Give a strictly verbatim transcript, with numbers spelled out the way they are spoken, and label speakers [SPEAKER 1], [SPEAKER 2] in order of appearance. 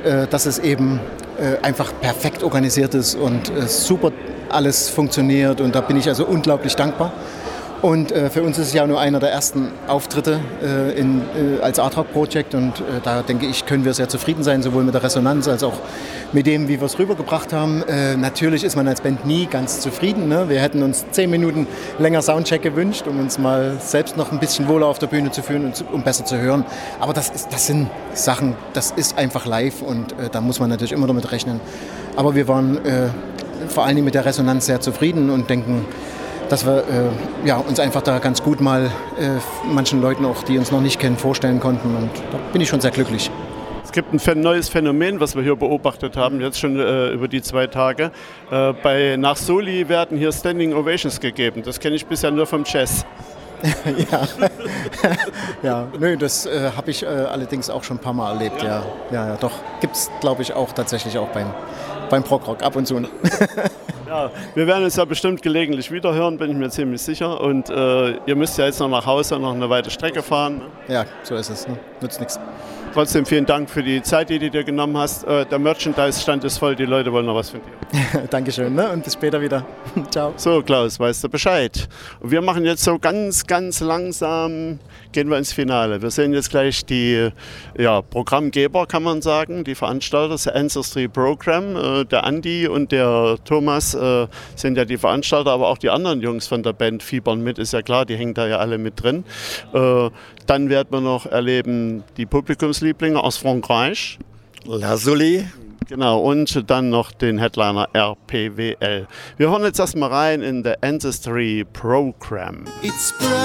[SPEAKER 1] äh, dass es eben äh, einfach perfekt organisiert ist und äh, super alles funktioniert und da bin ich also unglaublich dankbar. Und äh, für uns ist es ja nur einer der ersten Auftritte äh, in, äh, als Art Rock Project und äh, da denke ich, können wir sehr zufrieden sein, sowohl mit der Resonanz als auch mit dem, wie wir es rübergebracht haben. Äh, natürlich ist man als Band nie ganz zufrieden, ne? Wir hätten uns zehn Minuten länger Soundcheck gewünscht, um uns mal selbst noch ein bisschen wohler auf der Bühne zu fühlen und zu, um besser zu hören. Aber das, ist, das sind Sachen, das ist einfach live und äh, da muss man natürlich immer damit rechnen. Aber wir waren äh, vor allen Dingen mit der Resonanz sehr zufrieden und denken, dass wir äh, ja, uns einfach da ganz gut mal äh, manchen Leuten, auch die uns noch nicht kennen, vorstellen konnten. Und da bin ich schon sehr glücklich.
[SPEAKER 2] Es gibt ein neues Phänomen, was wir hier beobachtet haben, jetzt schon äh, über die zwei Tage. Äh, bei, nach Soli werden hier Standing Ovations gegeben. Das kenne ich bisher nur vom Jazz.
[SPEAKER 1] ja, ja, nö, das äh, habe ich äh, allerdings auch schon ein paar Mal erlebt. Ja, ja, ja doch. Gibt es, glaube ich, auch tatsächlich auch beim, beim Prog-Rock ab und zu.
[SPEAKER 2] Ja, wir werden uns ja bestimmt gelegentlich wiederhören, bin ich mir ziemlich sicher. Und äh, ihr müsst ja jetzt noch nach Hause, noch eine weite Strecke fahren.
[SPEAKER 1] Ja, so ist es. Ne? Nützt nichts.
[SPEAKER 2] Trotzdem vielen Dank für die Zeit, die du dir genommen hast. Äh, der Merchandise-Stand ist voll, die Leute wollen noch was von dir.
[SPEAKER 1] Dankeschön, ne? Und bis später wieder. Ciao.
[SPEAKER 2] So, Klaus, weißt du Bescheid. Und wir machen jetzt so ganz, ganz langsam, gehen wir ins Finale. Wir sehen jetzt gleich die ja, Programmgeber, kann man sagen, die Veranstalter, das Ancestry Program. Äh, der Andi und der Thomas äh, sind ja die Veranstalter, aber auch die anderen Jungs von der Band fiebern mit, ist ja klar, die hängen da ja alle mit drin. Äh, dann werden wir noch erleben die Publikumslieblinge aus Frankreich.
[SPEAKER 3] La Soli.
[SPEAKER 2] Genau, und dann noch den Headliner R P W L. Wir hören jetzt erstmal rein in The Ancestry Program.
[SPEAKER 4] It's